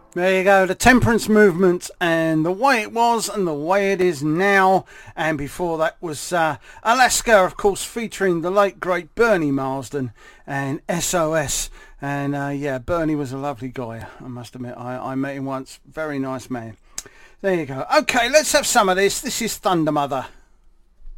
There you go, the temperance movement and the way it was and the way it is now. And before that was Alaska, of course, featuring the late great Bernie Marsden and SOS. And yeah, Bernie was a lovely guy, I must admit. I met him once. Very nice man. There you go. Okay, let's have some of this. This is Thunder Mother.